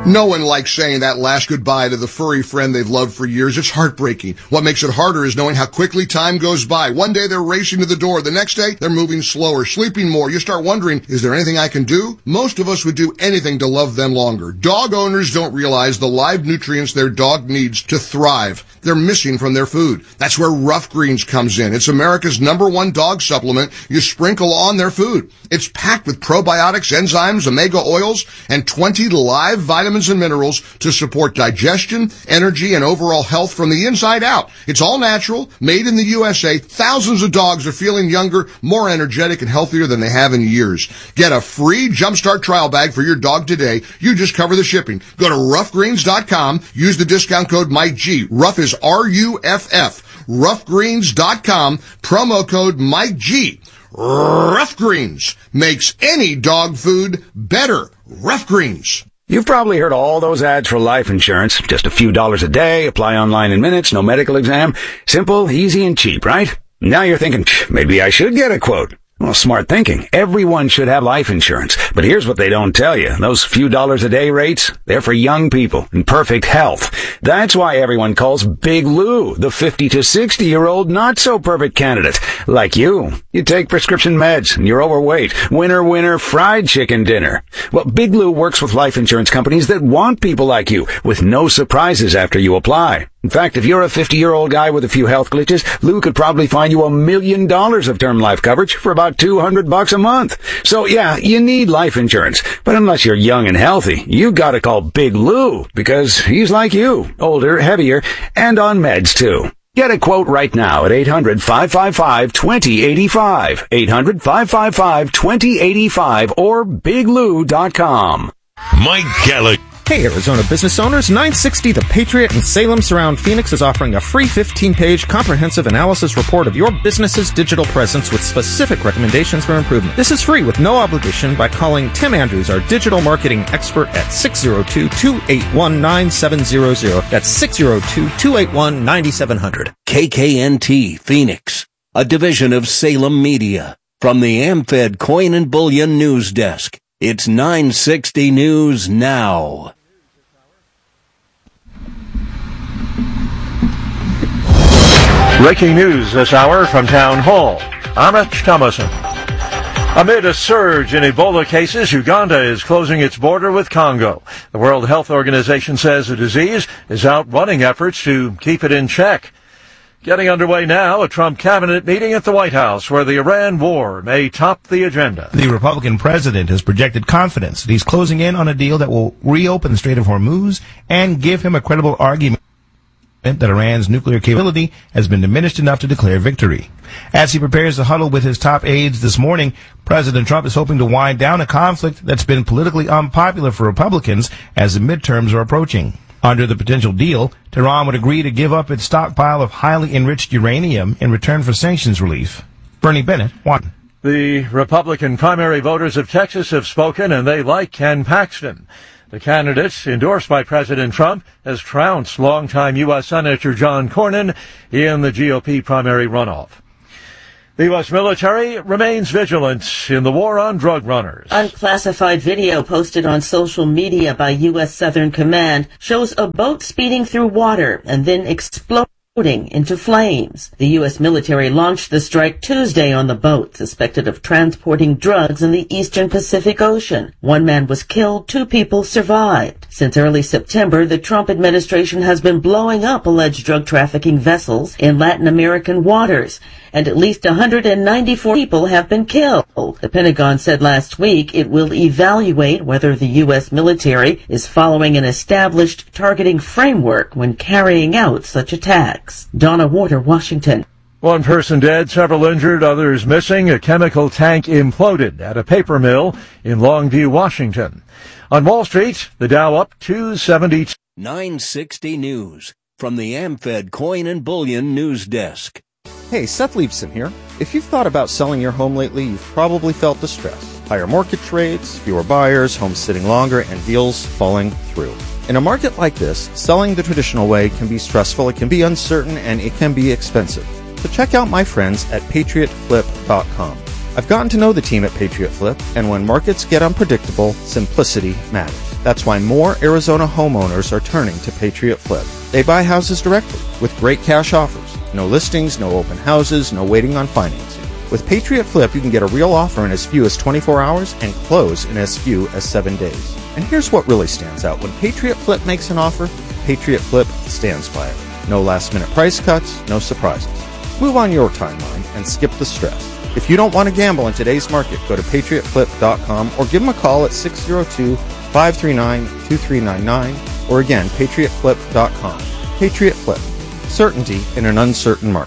No one likes saying that last goodbye to the furry friend they've loved for years. It's heartbreaking. What makes it harder is knowing how quickly time goes by. One day they're racing to the door. The next day they're moving slower, sleeping more. You start wondering, is there anything I can do? Most of us would do anything to love them longer. Dog owners don't realize the live nutrients their dog needs to thrive. They're missing from their food. That's where Rough Greens comes in. It's America's #1 dog supplement you sprinkle on their food. It's packed with probiotics, enzymes, omega oils, and 20 live vitamins and minerals to support digestion, energy, and overall health from the inside out. It's all natural, made in the USA. Thousands of dogs are feeling younger, more energetic, and healthier than they have in years. Get a free Jumpstart trial bag for your dog today. You just cover the shipping. Go to roughgreens.com. Use the discount code MikeG. Rough is R-U-F-F. Roughgreens.com. Promo code MikeG. Rough Greens makes any dog food better. Rough Greens. You've probably heard all those ads for life insurance. Just a few dollars a day, apply online in minutes, no medical exam. Simple, easy, and cheap, right? Now you're thinking, maybe I should get a quote. Well, smart thinking. Everyone should have life insurance. But here's what they don't tell you. Those few dollars a day rates, they're for young people in perfect health. That's why everyone calls Big Lou the 50 to 60-year-old not-so-perfect candidate. Like you. You take prescription meds and you're overweight. Winner, fried chicken dinner. Well, Big Lou works with life insurance companies that want people like you with no surprises after you apply. In fact, if you're a 50-year-old guy with a few health glitches, Lou could probably find you $1 million of term life coverage for about $200 a month. So yeah, you need life insurance. But unless you're young and healthy, you gotta call Big Lou because he's like you, older, heavier, and on meds too. Get a quote right now at 800-555-2085, 800-555-2085, or biglou.com. Mike Gallagher. Hey, Arizona business owners, 960 The Patriot in Salem Surround Phoenix is offering a free 15-page comprehensive analysis report of your business's digital presence with specific recommendations for improvement. This is free with no obligation by calling Tim Andrews, our digital marketing expert, at 602-281-9700. That's 602-281-9700. KKNT Phoenix, a division of Salem Media. From the AmFed Coin and Bullion News Desk, it's 960 News Now. Breaking news this hour from Town Hall. I'm Rich Thomason. Amid a surge in Ebola cases, Uganda is closing its border with Congo. The World Health Organization says the disease is outrunning efforts to keep it in check. Getting underway now, a Trump cabinet meeting at the White House where the Iran war may top the agenda. The Republican president has projected confidence that he's closing in on a deal that will reopen the Strait of Hormuz and give him a credible argument that Iran's nuclear capability has been diminished enough to declare victory. As he prepares to huddle with his top aides this morning, President Trump is hoping to wind down a conflict that's been politically unpopular for Republicans as the midterms are approaching. Under the potential deal, Tehran would agree to give up its stockpile of highly enriched uranium in return for sanctions relief. Bernie Bennett, Washington. The Republican primary voters of Texas have spoken, and they like Ken Paxton. The candidate, endorsed by President Trump, has trounced longtime U.S. Senator John Cornyn in the GOP primary runoff. The U.S. military remains vigilant in the war on drug runners. Unclassified video posted on social media by U.S. Southern Command shows a boat speeding through water and then exploding into flames. The U.S. military launched the strike Tuesday on the boat, suspected of transporting drugs in the eastern Pacific Ocean. One man was killed, 2 people survived. Since early September, the Trump administration has been blowing up alleged drug trafficking vessels in Latin American waters, and at least 194 people have been killed. The Pentagon said last week it will evaluate whether the U.S. military is following an established targeting framework when carrying out such attacks. Donna Warder, Washington. 1 person dead, several injured, others missing. A chemical tank imploded at a paper mill in Longview, Washington. On Wall Street, the Dow up 272. 960 News from the AmFed Coin and Bullion News Desk. Hey, Seth Leibson here. If you've thought about selling your home lately, you've probably felt distress. Higher mortgage rates, fewer buyers, homes sitting longer, and deals falling through. In a market like this, selling the traditional way can be stressful, it can be uncertain, and it can be expensive. So check out my friends at PatriotFlip.com. I've gotten to know the team at Patriot Flip, and when markets get unpredictable, simplicity matters. That's why more Arizona homeowners are turning to Patriot Flip. They buy houses directly with great cash offers. No listings, no open houses, no waiting on financing. With Patriot Flip, you can get a real offer in as few as 24 hours and close in as few as 7 days. And here's what really stands out. When Patriot Flip makes an offer, Patriot Flip stands by it. No last-minute price cuts, no surprises. Move on your timeline and skip the stress. If you don't want to gamble in today's market, go to PatriotFlip.com or give them a call at 602-539-2399 or again, PatriotFlip.com. Patriot Flip. Certainty in an uncertain market.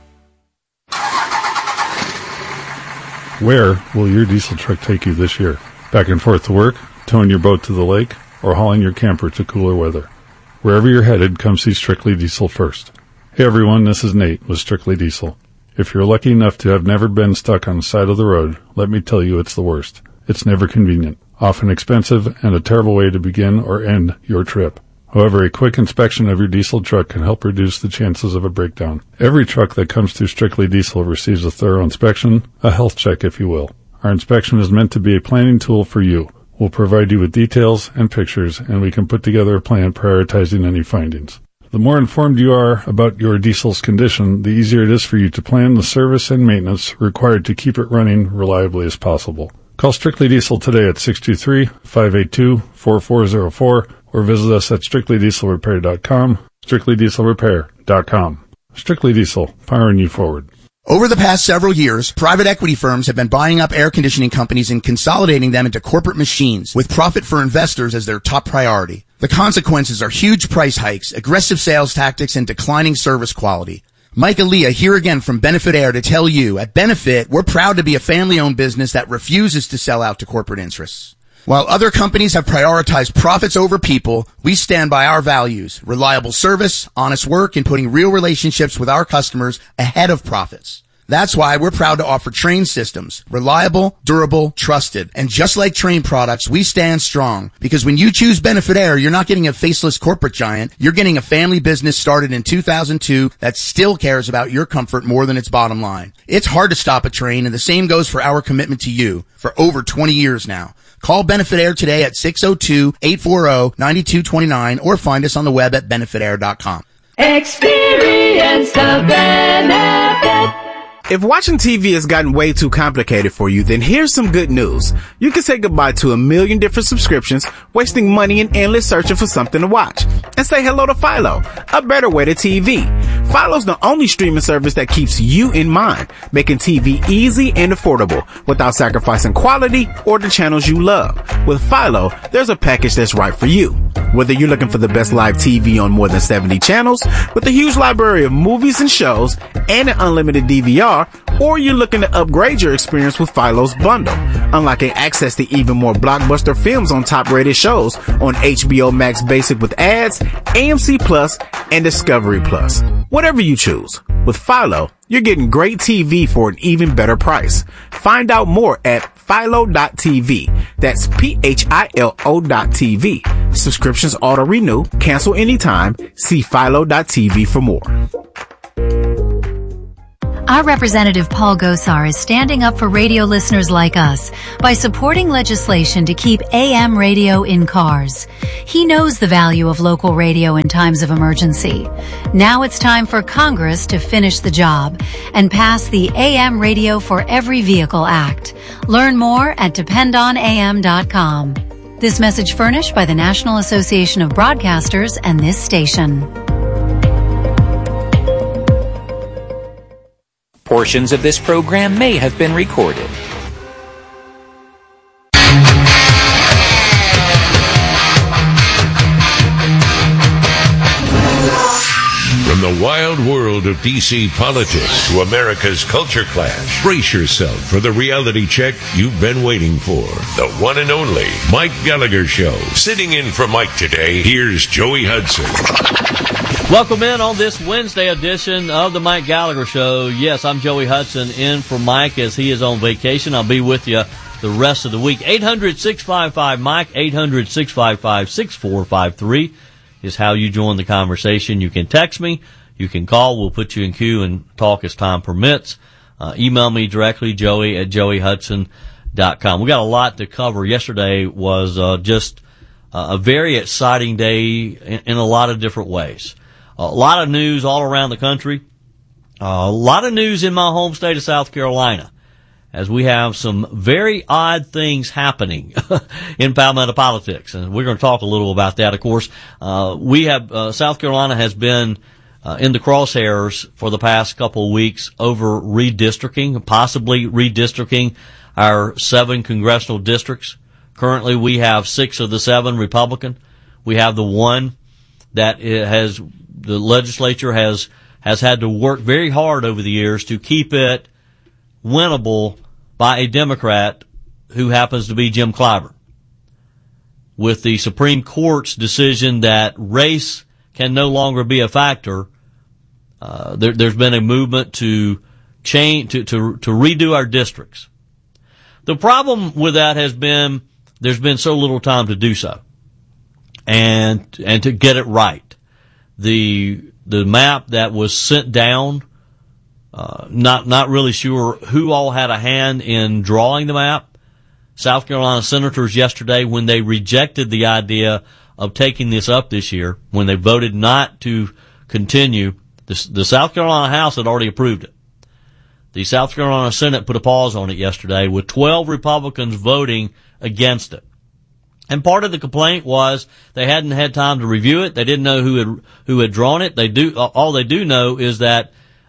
Where will your diesel truck take you this year? Back and forth to work, towing your boat to the lake, or hauling your camper to cooler weather? Wherever you're headed, come see Strictly Diesel first. Hey everyone, this is Nate with Strictly Diesel. If you're lucky enough to have never been stuck on the side of the road, let me tell you it's the worst. It's never convenient, often expensive, and a terrible way to begin or end your trip. However, a quick inspection of your diesel truck can help reduce the chances of a breakdown. Every truck that comes through Strictly Diesel receives a thorough inspection, a health check if you will. Our inspection is meant to be a planning tool for you. We'll provide you with details and pictures, and we can put together a plan prioritizing any findings. The more informed you are about your diesel's condition, the easier it is for you to plan the service and maintenance required to keep it running reliably as possible. Call Strictly Diesel today at 623-582-4404 or visit us at strictlydieselrepair.com, strictlydieselrepair.com. Strictly Diesel, powering you forward. Over the past several years, private equity firms have been buying up air conditioning companies and consolidating them into corporate machines with profit for investors as their top priority. The consequences are huge price hikes, aggressive sales tactics, and declining service quality. Mike Aaliyah here again from Benefit Air to tell you, at Benefit, we're proud to be a family-owned business that refuses to sell out to corporate interests. While other companies have prioritized profits over people, we stand by our values, reliable service, honest work, and putting real relationships with our customers ahead of profits. That's why we're proud to offer Trane systems. Reliable, durable, trusted. And just like Trane products, we stand strong. Because when you choose Benefit Air, you're not getting a faceless corporate giant. You're getting a family business started in 2002 that still cares about your comfort more than its bottom line. It's hard to stop a Trane, and the same goes for our commitment to you for over 20 years now. Call Benefit Air today at 602-840-9229 or find us on the web at benefitair.com. Experience the benefit. If watching TV has gotten way too complicated for you, then here's some good news. You can say goodbye to a million different subscriptions, wasting money and endless searching for something to watch. And say hello to Philo, a better way to TV. Philo's the only streaming service that keeps you in mind, making TV easy and affordable without sacrificing quality or the channels you love. With Philo, there's a package that's right for you. Whether you're looking for the best live TV on more than 70 channels, with a huge library of movies and shows, and an unlimited DVR, or you're looking to upgrade your experience with Philo's bundle, unlocking access to even more blockbuster films on top-rated shows on HBO Max Basic with ads, AMC Plus, and Discovery Plus. Whatever you choose. With Philo, you're getting great TV for an even better price. Find out more at Philo.tv. That's PHILO.tv. Subscriptions auto-renew. Cancel anytime. See Philo.tv for more. Our representative Paul Gosar is standing up for radio listeners like us by supporting legislation to keep AM radio in cars. He knows the value of local radio in times of emergency. Now it's time for Congress to finish the job and pass the AM Radio for Every Vehicle Act. Learn more at dependonam.com. This message furnished by the National Association of Broadcasters and this station. Portions of this program may have been recorded. From the wild world of D.C. politics to America's culture clash, brace yourself for the reality check you've been waiting for. The one and only Mike Gallagher Show. Sitting in for Mike today, here's Joey Hudson. Welcome in on this Wednesday edition of the Mike Gallagher Show. Yes, I'm Joey Hudson in for Mike as he is on vacation. I'll be with you the rest of the week. 800-655-MIKE, 800-655-6453 is how you join the conversation. You can text me. You can call. We'll put you in queue and talk as time permits. Email me directly, joey@joeyhudson.com. We got a lot to cover. Yesterday was just a very exciting day in a lot of different ways. A lot of news all around the country. A lot of news in my home state of South Carolina, as we have some very odd things happening in Palmetto politics. And we're going to talk a little about that. Of course, South Carolina has been in the crosshairs for the past couple of weeks over redistricting, possibly redistricting our 7 congressional districts. Currently, we have 6 of the 7 Republican. We have the one that the legislature has had to work very hard over the years to keep it winnable by a Democrat who happens to be Jim Clyburn. With the Supreme Court's decision that race can no longer be a factor, there's been a movement to redo our districts. The problem with that has been there's been so little time to do so, and to get it right. The map that was sent down, not really sure who all had a hand in drawing the map. South Carolina senators yesterday, when they rejected the idea of taking this up this year, when they voted not to continue, the South Carolina House had already approved it. The South Carolina Senate put a pause on it yesterday with 12 Republicans voting against it. And part of the complaint was they hadn't had time to review it. They didn't know who had drawn it. All they do know is that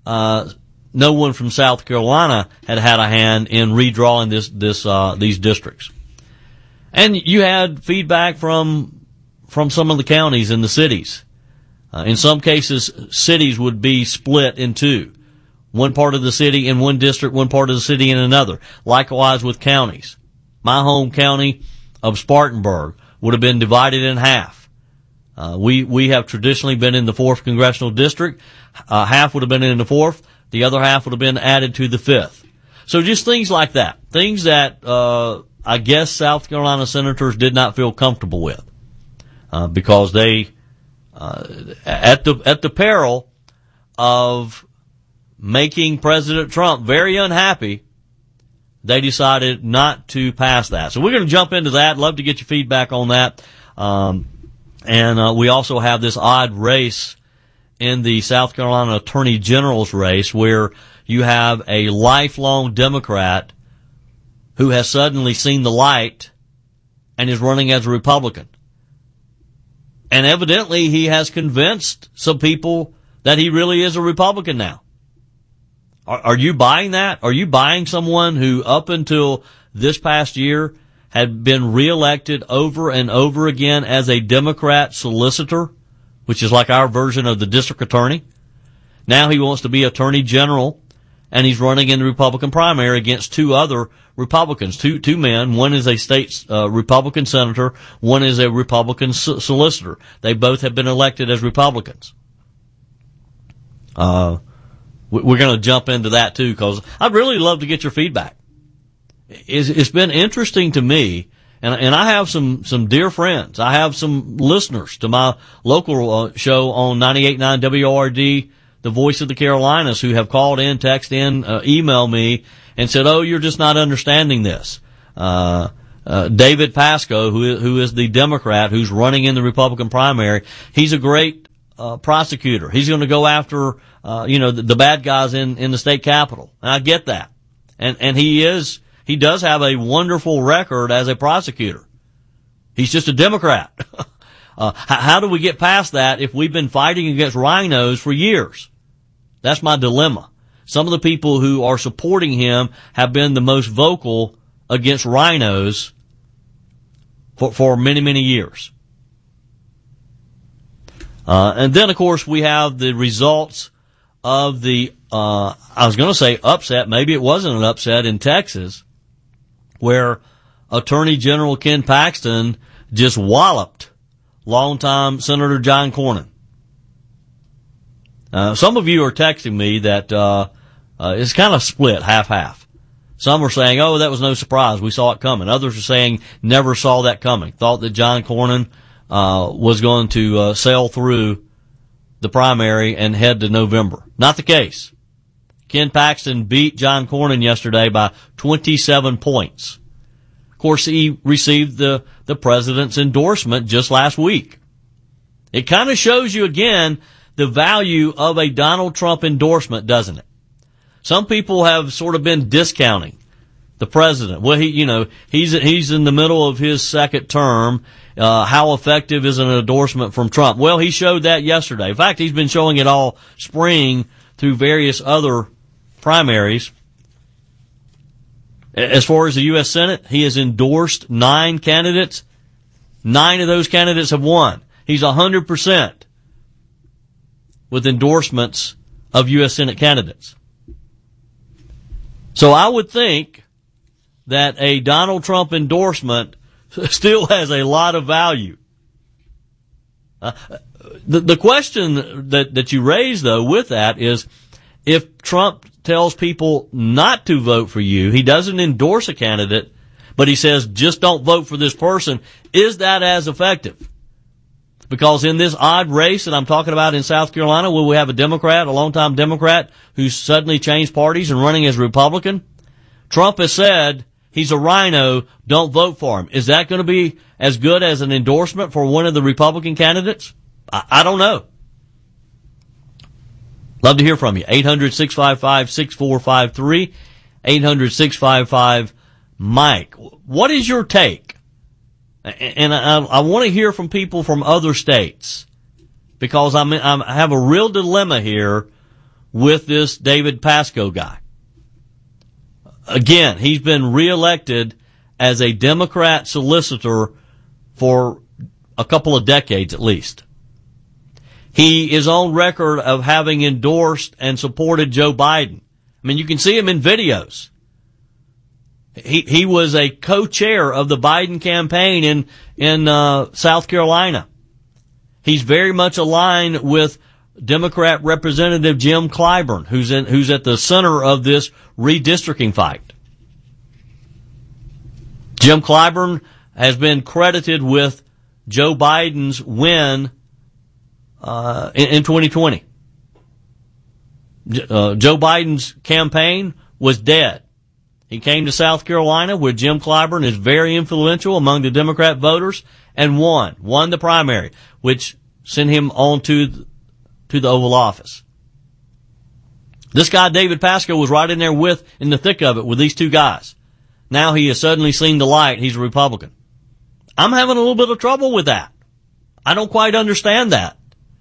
no one from South Carolina had a hand in redrawing these districts. And you had feedback from some of the counties and the cities. In some cases, cities would be split in 2. One part of the city in one district, one part of the city in another. Likewise with counties. My home county of Spartanburg would have been divided in half. We have traditionally been in the 4th congressional district. Half would have been in the 4th. The other half would have been added to the 5th. So just things like that. Things that, I guess South Carolina senators did not feel comfortable with. Because they, at the peril of making President Trump very unhappy, they decided not to pass that. So we're going to jump into that. Love to get your feedback on that. And we also have this odd race in the South Carolina Attorney General's race where you have a lifelong Democrat who has suddenly seen the light and is running as a Republican. And evidently he has convinced some people that he really is a Republican now. Are you buying that? Are you buying someone who up until this past year had been reelected over and over again as a Democrat solicitor, which is like our version of the district attorney? Now he wants to be attorney general, and he's running in the Republican primary against 2 other Republicans, two men. One is a state Republican senator. One is a Republican solicitor. They both have been elected as Republicans. We're going to jump into that too, because I'd really love to get your feedback. It's been interesting to me, and I have some dear friends. I have some listeners to my local show on 98.9 WORD, the Voice of the Carolinas, who have called in, text in, email me, and said, "Oh, you're just not understanding this." David Pasco, who is the Democrat who's running in the Republican primary, he's a great prosecutor. He's going to go after the bad guys in the state capitol. And I get that. And he does have a wonderful record as a prosecutor. He's just a Democrat. How do we get past that if we've been fighting against rhinos for years? That's my dilemma. Some of the people who are supporting him have been the most vocal against rhinos for many, many years. And then, of course, we have the results of the, I was going to say upset, maybe it wasn't an upset in Texas, where Attorney General Ken Paxton just walloped longtime Senator John Cornyn. Some of you are texting me that, it's kind of split, half-half. Some are saying, oh, that was no surprise, we saw it coming. Others are saying, never saw that coming. Thought that John Cornyn, was going to, sail through the primary and head to November. Not the case. Ken Paxton beat John Cornyn yesterday by 27 points. course, he received the president's endorsement just last week. It kind of shows you again the value of a Donald Trump endorsement, doesn't it? Some people have sort of been discounting the president. Well, he's in the middle of his second term. How effective is an endorsement from Trump? Well, he showed that yesterday. In fact, he's been showing it all spring through various other primaries. As far as the U.S. Senate, he has endorsed 9 candidates. 9 of those candidates have won. He's 100% with endorsements of U.S. Senate candidates. So I would think that a Donald Trump endorsement still has a lot of value. The question that you raise, though, with that is, if Trump tells people not to vote for you, he doesn't endorse a candidate, but he says, just don't vote for this person, is that as effective? Because in this odd race that I'm talking about in South Carolina, where we have a longtime Democrat, who's suddenly changed parties and running as Republican, Trump has said, he's a rhino, don't vote for him. Is that going to be as good as an endorsement for one of the Republican candidates? I don't know. Love to hear from you. 800-655-6453, 800-655-MIKE. What is your take? And I want to hear from people from other states, because I have a real dilemma here with this David Pasco guy. Again, he's been reelected as a Democrat solicitor for a couple of decades at least. He is on record of having endorsed and supported Joe Biden. I mean, you can see him in videos. He was a co-chair of the Biden campaign in South Carolina. He's very much aligned with Democrat Representative Jim Clyburn, who's at the center of this redistricting fight. Jim Clyburn has been credited with Joe Biden's win in 2020. Joe Biden's campaign was dead. He came to South Carolina, where Jim Clyburn is very influential among the Democrat voters, and won the primary, which sent him on to the Oval Office. This guy, David Pasco, was right in there in the thick of it with these two guys. Now he has suddenly seen the light. He's a Republican. I'm having a little bit of trouble with that. I don't quite understand that.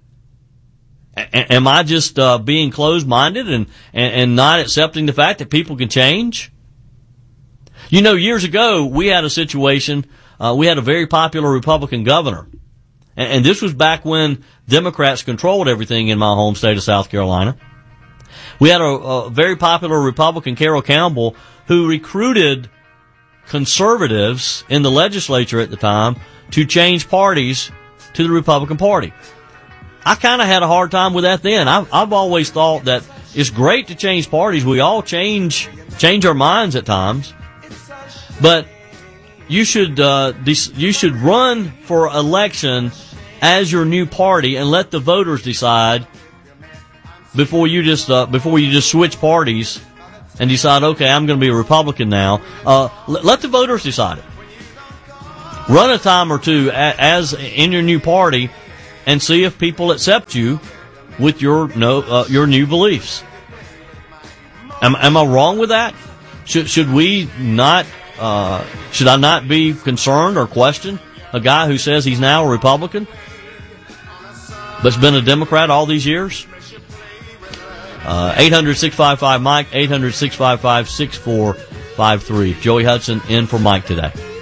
Am I just being closed-minded and not accepting the fact that people can change? You know, years ago, we had a situation, we had a very popular Republican governor. And this was back when Democrats controlled everything in my home state of South Carolina. We had a very popular Republican, Carroll Campbell, who recruited conservatives in the legislature at the time to change parties to the Republican Party. I kind of had a hard time with that then. I've always thought that it's great to change parties. We all change our minds at times. But you should run for election as your new party and let the voters decide before you just switch parties and decide, okay, I'm going to be a Republican now. Let the voters decide it. Run a time or two as in your new party and see if people accept you with your new beliefs. Am I wrong with that? Should we not? Should I not be concerned or question a guy who says he's now a Republican but's been a Democrat all these years? 800-655-MIKE, 800-655-6453. Joey Hudson in for Mike today.